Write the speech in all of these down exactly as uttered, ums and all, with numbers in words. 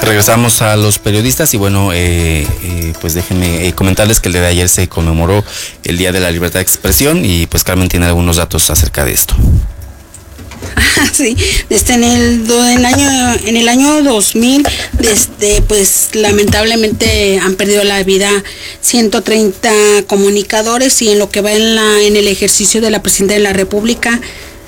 Regresamos a los periodistas y bueno, eh, eh, pues déjenme eh, comentarles que el día de ayer se conmemoró el Día de la Libertad de Expresión y pues Carmen tiene algunos datos acerca de esto. Sí, desde en el, en el año en el año dos mil, desde pues lamentablemente han perdido la vida ciento treinta comunicadores y en lo que va en la en el ejercicio de la Presidencia de la República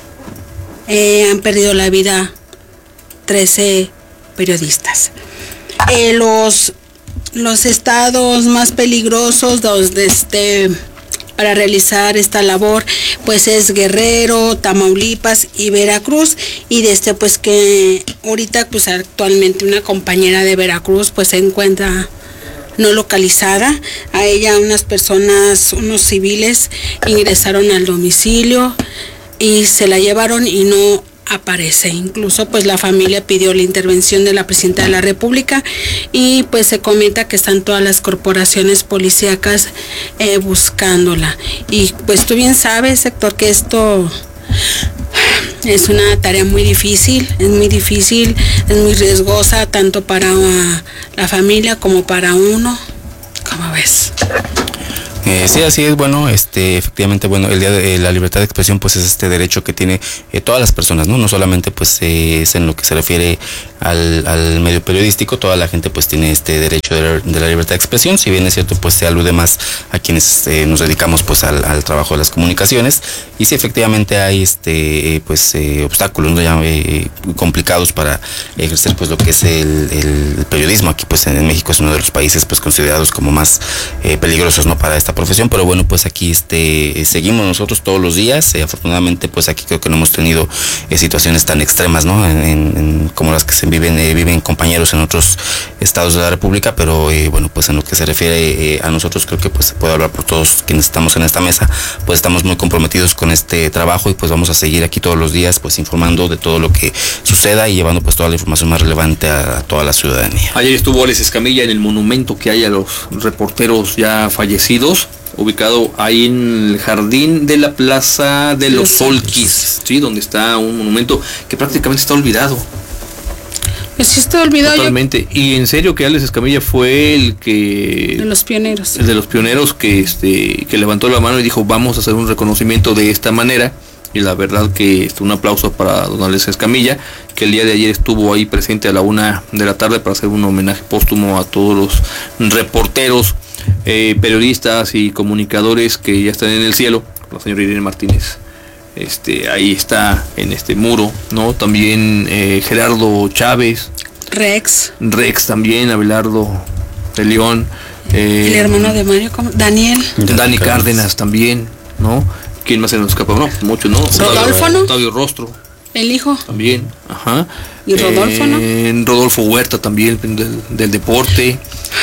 eh, han perdido la vida trece periodistas. Eh, los los estados más peligrosos los de este para realizar esta labor pues es Guerrero, Tamaulipas y Veracruz, y desde pues que ahorita pues actualmente una compañera de Veracruz pues se encuentra no localizada. A ella unas personas, unos civiles ingresaron al domicilio y se la llevaron y no aparece. Incluso pues la familia pidió la intervención de la Presidenta de la República y pues se comenta que están todas las corporaciones policíacas eh, buscándola. Y pues tú bien sabes, Héctor, que esto es una tarea muy difícil, es muy difícil, es muy riesgosa tanto para uh, la familia como para uno. ¿Cómo ves? Eh, sí, así es. Bueno, este, efectivamente, bueno, el día de eh, la libertad de expresión, pues es este derecho que tiene eh, todas las personas, ¿no? No solamente, pues, eh, es en lo que se refiere al, al medio periodístico, toda la gente, pues, tiene este derecho de la, de la libertad de expresión. Si bien es cierto, pues, se alude más a quienes eh, nos dedicamos, pues, al, al trabajo de las comunicaciones. Y sí, efectivamente, hay, este, eh, pues, eh, obstáculos, ¿no? Ya, eh, complicados para ejercer, pues, lo que es el, el periodismo. Aquí, pues, en México es uno de los países, pues, considerados como más eh, peligrosos, ¿no? Para esta profesión, pero bueno, pues aquí este seguimos nosotros todos los días. Eh, afortunadamente, pues aquí creo que no hemos tenido eh, situaciones tan extremas, ¿no? En, en, como las que se viven eh, viven compañeros en otros estados de la República, pero eh, bueno, pues en lo que se refiere eh, a nosotros, creo que pues se puede hablar por todos quienes estamos en esta mesa, pues estamos muy comprometidos con este trabajo y pues vamos a seguir aquí todos los días, pues informando de todo lo que suceda y llevando pues toda la información más relevante a, a toda la ciudadanía. Ayer estuvo Alex Escamilla en el monumento que hay a los reporteros ya fallecidos, ubicado ahí en el jardín de la Plaza de los Solquis, ¿sí? Donde está un monumento que prácticamente está olvidado. Pues sí está olvidado. Totalmente. Yo... Y en serio que Alex Escamilla fue el que... De los pioneros. El de los pioneros que, este, que levantó la mano y dijo, vamos a hacer un reconocimiento de esta manera. Y la verdad que este, un aplauso para don Alex Escamilla, que el día de ayer estuvo ahí presente a la una de la tarde para hacer un homenaje póstumo a todos los reporteros, eh, periodistas y comunicadores que ya están en el cielo. La señora Irene Martínez, este, ahí está en este muro, ¿no? También eh, Gerardo Chávez, Rex, Rex también, Abelardo de León, eh, el hermano de Mario, ¿cómo? Daniel, Dani Cárdenas también, ¿no? ¿Quién más se nos escapa? No, muchos, ¿no? Rodolfo, ¿no? Octavio Rostro. El hijo. También, ajá. Y Rodolfo, eh, ¿no? Rodolfo Huerta también, del, del deporte.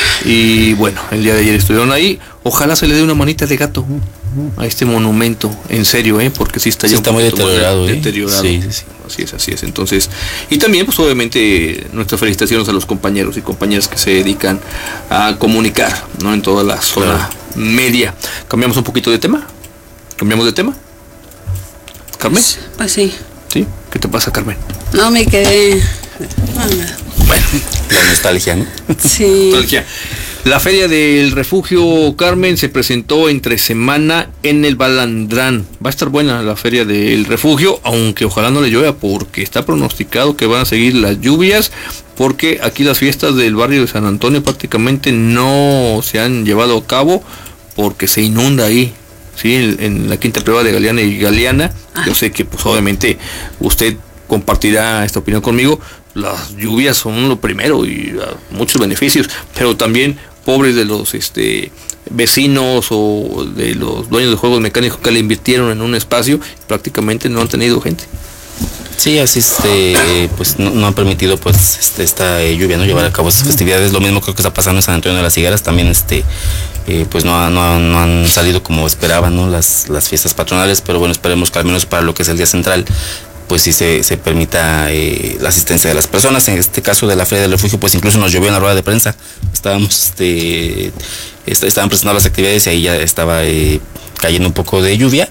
Y bueno, el día de ayer estuvieron ahí. Ojalá se le dé una manita de gato a este monumento, en serio, ¿eh? Porque sí está ya sí, está muy deteriorado, muy ¿eh? deteriorado. Sí, sí, sí. Así es, así es. Entonces, y también, pues obviamente, nuestras felicitaciones a los compañeros y compañeras que se dedican a comunicar, ¿no? En toda la zona claro. media. Cambiamos un poquito de tema. ¿Cambiamos de tema? ¿Carmen? Pues, pues sí. ¿Sí? ¿Qué te pasa, Carmen? No, me quedé... No, no. Bueno, la nostalgia, ¿no? Sí. Nostalgia. La Feria del Refugio, Carmen, se presentó entre semana en el Balandrán. Va a estar buena la Feria del Refugio, aunque ojalá no le llueva, porque está pronosticado que van a seguir las lluvias, porque aquí las fiestas del barrio de San Antonio prácticamente no se han llevado a cabo, porque se inunda ahí. Sí, en, en la quinta prueba de Galeana y Galeana. Ah. Yo sé que pues obviamente usted compartirá esta opinión conmigo. Las lluvias son lo primero y uh, muchos beneficios, pero también pobres de los este vecinos o de los dueños de juegos mecánicos que le invirtieron en un espacio, prácticamente no han tenido gente. Sí, así este, pues no, no han permitido pues este, esta eh, lluvia, no llevar a cabo esas festividades. Lo mismo creo que está pasando en San Antonio de las Higueras, también este eh, pues no, no, no han salido como esperaban, ¿no? las, las fiestas patronales, pero bueno, esperemos que al menos para lo que es el día central pues sí se, se permita eh, la asistencia de las personas. En este caso de la Feria del Refugio, pues incluso nos llovió en la rueda de prensa. Estábamos, este, est- estaban presentando las actividades y ahí ya estaba eh, cayendo un poco de lluvia,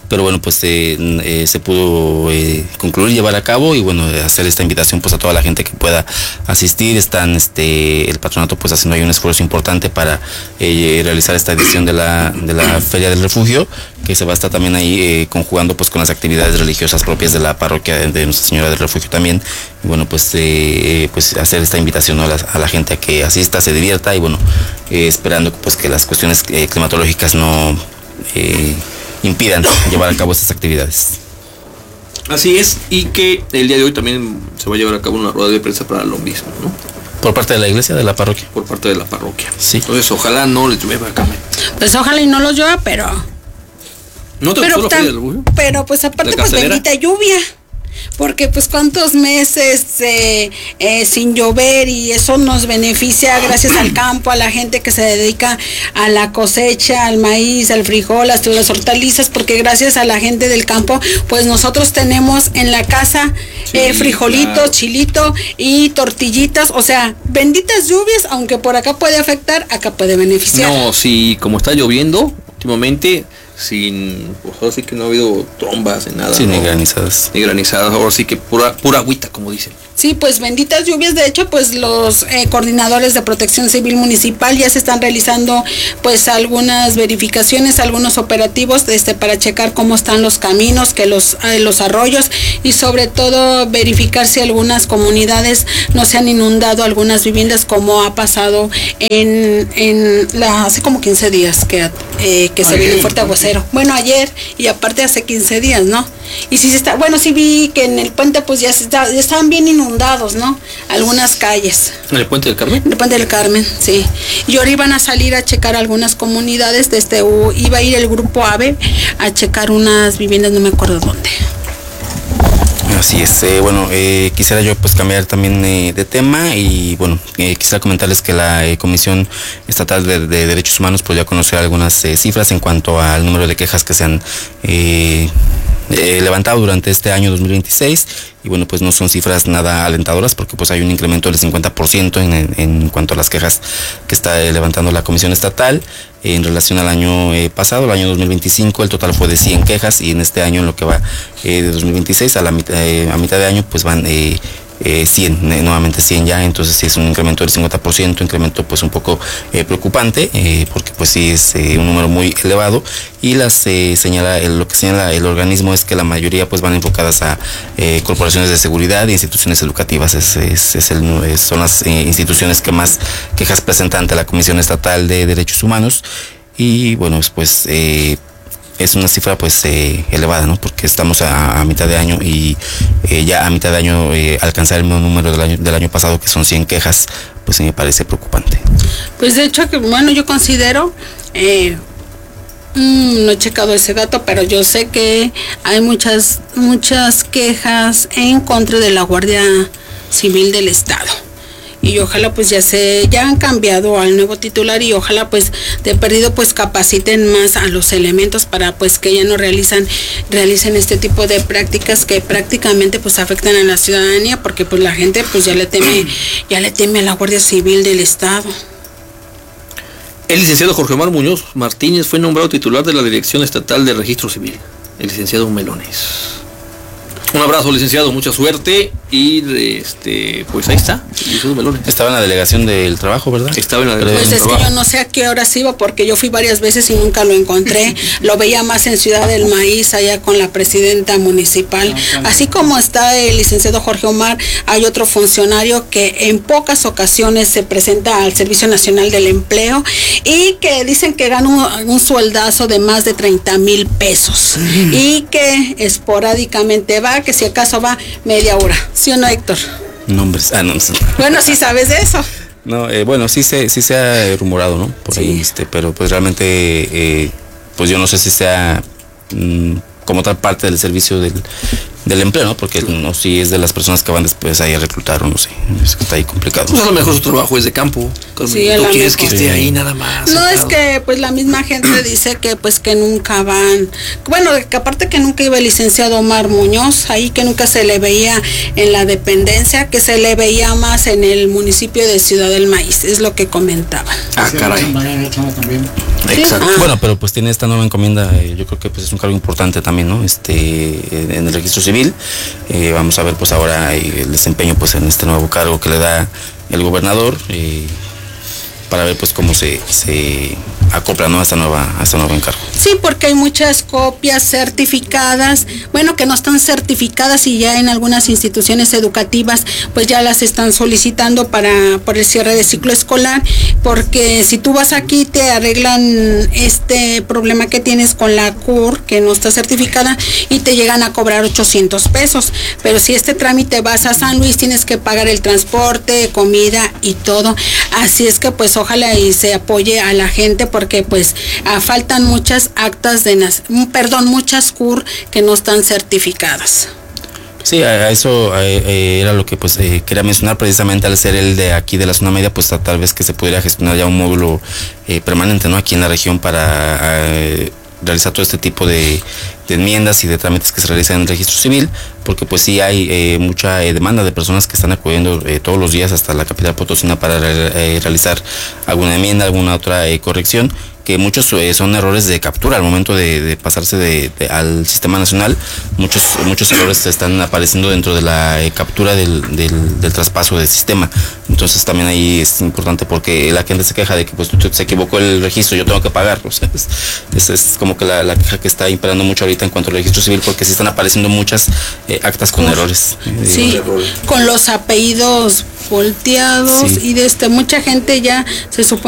pero bueno, pues eh, eh, se pudo eh, concluir, llevar a cabo y bueno, hacer esta invitación pues a toda la gente que pueda asistir. Están este el patronato pues haciendo ahí un esfuerzo importante para eh, realizar esta edición de la de la Feria del Refugio, que se va a estar también ahí eh, conjugando pues con las actividades religiosas propias de la parroquia de, de Nuestra Señora del Refugio también. Y bueno, pues eh, pues hacer esta invitación, ¿no?, a, la, a la gente a que asista, se divierta y bueno, eh, esperando pues que las cuestiones eh, climatológicas no eh, impidan llevar a cabo estas actividades. Así es, y que el día de hoy también se va a llevar a cabo una rueda de prensa para lo mismo, ¿no? Por parte de la iglesia, de la parroquia. Por parte de la parroquia. Sí. Entonces, ojalá no les llueva, Carmen. Pues ojalá y no los llueva, pero... ¿No te pero, gustó la tam, feria del refugio? Pero pues aparte, ¿La pues cartelera? bendita lluvia. Porque pues cuántos meses eh, eh, sin llover, y eso nos beneficia gracias al campo, a la gente que se dedica a la cosecha, al maíz, al frijol, hasta las hortalizas, porque gracias a la gente del campo pues nosotros tenemos en la casa sí, eh, frijolitos, claro, chilito y tortillitas. O sea, benditas lluvias, aunque por acá puede afectar, acá puede beneficiar. No, sí, como está lloviendo últimamente, sin, pues ahora sí que no ha habido trombas en nada. Sí, ¿no? ni granizadas. Ni granizadas, ahora sí que pura, pura agüita, como dicen. Sí, pues benditas lluvias. De hecho, pues los eh, coordinadores de Protección Civil Municipal ya se están realizando pues algunas verificaciones, algunos operativos este, para checar cómo están los caminos, que los, eh, los arroyos, y sobre todo verificar si algunas comunidades no se han inundado, algunas viviendas, como ha pasado en, en la, hace como quince días que, eh, que se vino un fuerte aguacero. Bueno, ayer, y aparte hace quince días, ¿no? Y sí se está, bueno, sí vi que en el puente pues ya, se está, ya estaban bien inundados, ¿no? Algunas calles. ¿En el Puente del Carmen? En el Puente del Carmen, sí. Y ahora iban a salir a checar algunas comunidades, desde uh, iba a ir el grupo AVE a checar unas viviendas, no me acuerdo dónde. Así es, eh, bueno, eh, quisiera yo pues cambiar también eh, de tema y bueno, eh, quisiera comentarles que la eh, Comisión Estatal de, de Derechos Humanos pues ya conoció algunas eh, cifras en cuanto al número de quejas que se han eh, eh, levantado durante este año dos mil veintiséis, y bueno, pues no son cifras nada alentadoras, porque pues hay un incremento del cincuenta por ciento en, en, en cuanto a las quejas que está eh, levantando la Comisión Estatal. Eh, en relación al año eh, pasado, el año dos mil veinticinco, el total fue de cien quejas, y en este año, en lo que va eh, de dos mil veintiséis, a la mitad, eh, a mitad de año, pues van eh, eh, cien, eh, nuevamente cien ya. Entonces sí es un incremento del cincuenta por ciento, incremento pues un poco eh, preocupante, eh, porque pues sí es eh, un número muy elevado, y las eh, señala el, lo que señala el organismo es que la mayoría pues van enfocadas a eh, corporaciones de seguridad e instituciones educativas. Es, es, es el, es, son las eh, instituciones que más quejas presentan ante la Comisión Estatal de Derechos Humanos, y bueno, pues eh, es una cifra pues eh, elevada, ¿no? Porque estamos a, a mitad de año, y eh, ya a mitad de año eh, alcanzar el mismo número del año, del año pasado, que son cien quejas, pues me parece preocupante. Pues de hecho, que bueno, yo considero, eh, mmm, no he checado ese dato, pero yo sé que hay muchas, muchas quejas en contra de la Guardia Civil del Estado. Y ojalá pues ya se ya han cambiado al nuevo titular, y ojalá pues de perdido pues capaciten más a los elementos para pues que ya no realizan realicen este tipo de prácticas que prácticamente pues afectan a la ciudadanía, porque pues la gente pues ya le teme ya le teme a la Guardia Civil del Estado. El licenciado Jorge Omar Muñoz Martínez fue nombrado titular de la Dirección Estatal de Registro Civil. El licenciado Melones. Un abrazo, licenciado, mucha suerte, y este pues ahí está, licenciado Melones. Estaba en la delegación del trabajo, ¿verdad? Estaba en la delegación pues del es trabajo. Que yo no sé a qué horas iba, porque yo fui varias veces y nunca lo encontré. Lo veía más en Ciudad del Maíz, allá con la presidenta municipal. Así como está el licenciado Jorge Omar, hay otro funcionario que en pocas ocasiones se presenta al Servicio Nacional del Empleo, y que dicen que gana un, un sueldazo de más de treinta mil pesos, mm. y que esporádicamente va, que si acaso va media hora. ¿Sí o no, Héctor? Nombres, ah, no, no. Bueno, sí sabes de eso. No, eh, bueno, sí se, sí se ha rumorado, ¿no? Por sí. ahí, este, pero pues realmente, eh, pues yo no sé si sea mmm, como tal parte del servicio del, del empleo, ¿no? Porque no, si es de las personas que van después ahí a reclutar, o no sé, es que está ahí complicado. Pues a lo mejor su trabajo es de campo. Sí, ¿Tú quieres mejor. que esté ahí nada más? No, sentado? Es que pues la misma gente dice que pues que nunca van, bueno, que aparte que nunca iba el licenciado Omar Muñoz, ahí que nunca se le veía en la dependencia, que se le veía más en el municipio de Ciudad del Maíz, es lo que comentaban. Ah, caray. Exacto. Ah. Bueno, pero pues tiene esta nueva encomienda, eh, yo creo que pues es un cargo importante también, ¿no? Este, en el registro civil, eh, vamos a ver pues ahora eh, el desempeño pues en este nuevo cargo que le da el gobernador, eh, para ver pues cómo se, se acopla, ¿no? a esta nueva, a este nuevo encargo. Sí, porque hay muchas copias certificadas, bueno, que no están certificadas y ya en algunas instituciones educativas pues ya las están solicitando para por el cierre de ciclo escolar, porque si tú vas aquí te arreglan este problema que tienes con la C U R, que no está certificada, y te llegan a cobrar ochocientos pesos, pero si este trámite vas a San Luis tienes que pagar el transporte, comida y todo, así es que pues ojalá y se apoye a la gente, porque pues ah, faltan muchas actas de nac- perdón, muchas C U R que no están certificadas. Sí, a, a eso a, eh, era lo que pues eh, quería mencionar, precisamente al ser el de aquí de la zona media, pues tal vez que se pudiera gestionar ya un módulo eh, permanente, ¿no? Aquí en la región para eh, realizar todo este tipo de, de enmiendas y de trámites que se realizan en el registro civil, porque pues sí hay eh, mucha eh, demanda de personas que están acudiendo eh, todos los días hasta la capital potosina para re, eh, realizar alguna enmienda, alguna otra eh, corrección, que muchos eh, son errores de captura al momento de, de pasarse de, de, al sistema nacional. Muchos muchos errores están apareciendo dentro de la eh, captura del, del, del traspaso del sistema. Entonces también ahí es importante, porque la gente se queja de que pues se equivocó el registro, yo tengo que pagar. O sea, es, es, es como que la, la queja que está imperando mucho ahorita en cuanto al registro civil, porque sí están apareciendo muchas eh, actas con Uf, errores. Sí, con los apellidos volteados, sí. Y de este mucha gente ya se supone